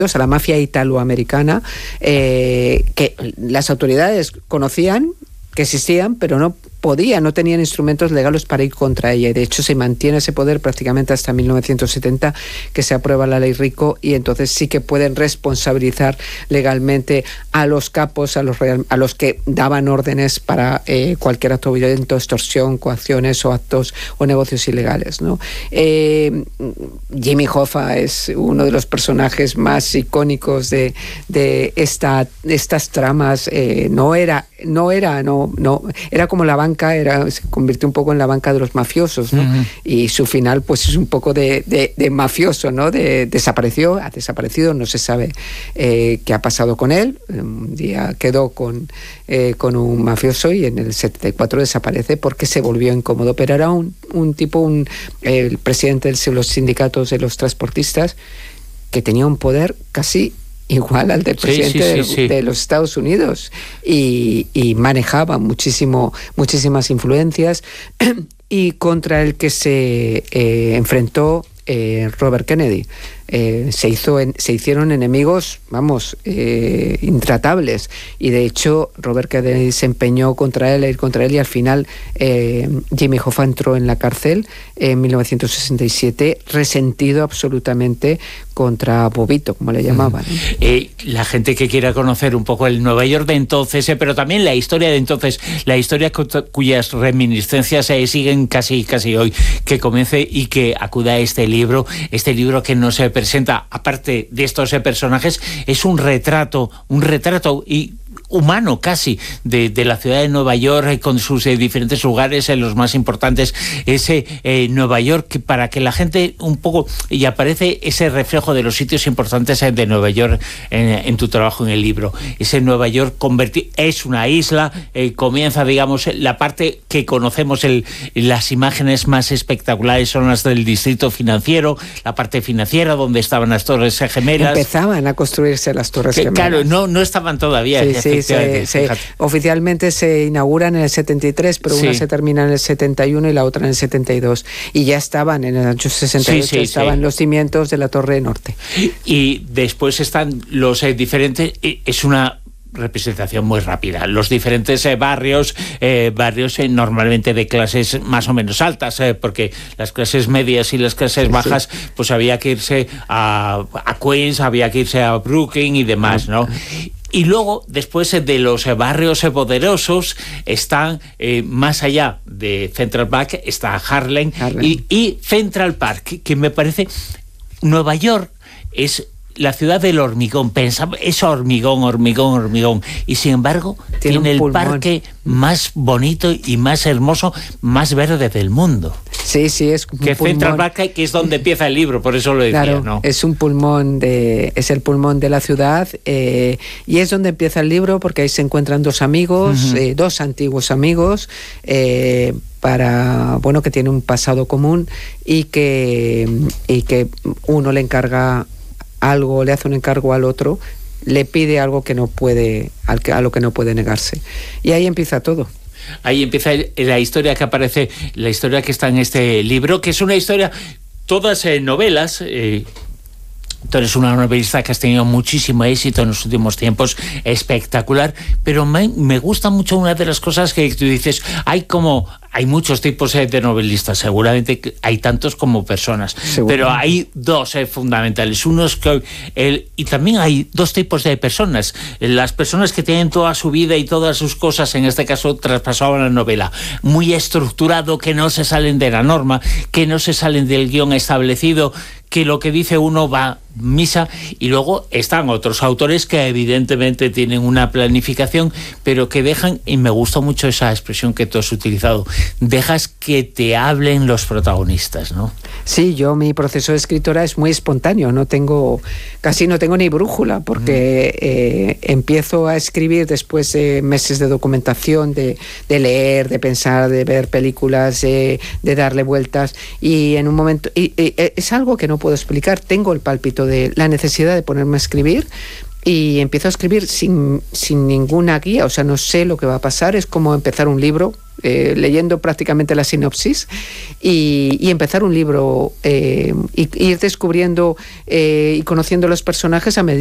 a la mafia italoamericana, que las autoridades conocían que existían, pero no tenían instrumentos legales para ir contra ella. Y de hecho se mantiene ese poder prácticamente hasta 1970, que se aprueba la ley Rico, y entonces sí que pueden responsabilizar legalmente a los capos, a los que daban órdenes para cualquier acto violento, extorsión, coacciones o actos o negocios ilegales, ¿no? Jimmy Hoffa es uno de los personajes más icónicos de estas tramas. Era como la banca, se convirtió un poco en la banca de los mafiosos, ¿no? Uh-huh. Y su final pues es un poco de mafioso, ¿no? Ha desaparecido, no se sabe qué ha pasado con él. Un día quedó con un mafioso y en el 74 desaparece porque se volvió incómodo, pero era el presidente de los sindicatos de los transportistas, que tenía un poder casi igual al del presidente de los Estados Unidos, y manejaba muchísimas influencias, y contra el que se enfrentó Robert Kennedy. Se hicieron enemigos, intratables, y de hecho Robert Kennedy se empeñó contra él y al final Jimmy Hoffa entró en la cárcel en 1967, resentido absolutamente contra Bobito, como le llamaban. La gente que quiera conocer un poco el Nueva York de entonces, pero también la historia de entonces, la historia cuyas reminiscencias siguen casi hoy, que comience y que acuda a este libro que no se presenta, aparte de estos personajes, es un retrato y humano casi de la ciudad de Nueva York, con sus diferentes lugares, los más importantes, ese Nueva York, para que la gente un poco, y aparece ese reflejo de los sitios importantes de Nueva York en tu trabajo en el libro. Ese Nueva York es una isla, comienza, digamos, la parte que conocemos, las imágenes más espectaculares son las del distrito financiero, la parte financiera donde estaban las Torres Gemelas. Empezaban a construirse las Torres Gemelas. Claro, no estaban todavía. Oficialmente se inauguran en el 73, pero una se termina en el 71 y la otra en el 72. Y ya estaban en el año 68, los cimientos de la Torre Norte. Y después están los diferentes... Es una representación muy rápida. Los diferentes barrios normalmente de clases más o menos altas, porque las clases medias y las clases bajas, pues había que irse a Queens, había que irse a Brooklyn y demás, ¿no? Y luego, después de los barrios poderosos, están más allá de Central Park, está Harlem. Y Central Park, que me parece... Nueva York es la ciudad del hormigón, es hormigón, y sin embargo tiene el parque más bonito y más hermoso, más verde del mundo. Sí, es un pulmón. Central Park, que es donde empieza el libro, por eso lo decía, claro, ¿no? Es el pulmón de la ciudad, y es donde empieza el libro, porque ahí se encuentran dos amigos, dos antiguos amigos, que tienen un pasado común, y que uno le encarga algo, le hace un encargo al otro, le pide algo que no puede, a lo que no puede negarse. Y ahí empieza todo. Ahí empieza la historia que aparece, la historia que está en este libro, que es una historia, todas novelas. Tú eres una novelista que has tenido muchísimo éxito en los últimos tiempos, espectacular, pero me gusta mucho una de las cosas que tú dices, hay muchos tipos de novelistas, seguramente hay tantos como personas, pero hay dos fundamentales. Uno es y también hay dos tipos de personas. Las personas que tienen toda su vida y todas sus cosas, en este caso traspasaban la novela, muy estructurado, que no se salen de la norma, que no se salen del guión establecido, que lo que dice uno va misa, y luego están otros autores que evidentemente tienen una planificación, pero que dejan, y me gustó mucho esa expresión que tú has utilizado, dejas que te hablen los protagonistas, ¿no? Sí, mi proceso de escritora es muy espontáneo, casi no tengo ni brújula, porque empiezo a escribir después de meses de documentación, de leer, de pensar, de ver películas, de darle vueltas, y en un momento, y es algo que no puedo explicar, tengo el pálpito de la necesidad de ponerme a escribir, y empiezo a escribir sin ninguna guía, o sea, no sé lo que va a pasar, es como empezar un libro, leyendo prácticamente la sinopsis y empezar un libro y ir descubriendo y conociendo los personajes a medida